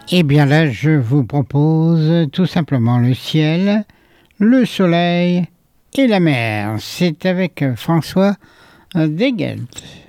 Eh bien là, je vous propose tout simplement le ciel, le soleil et la mer. C'est avec François Degelt.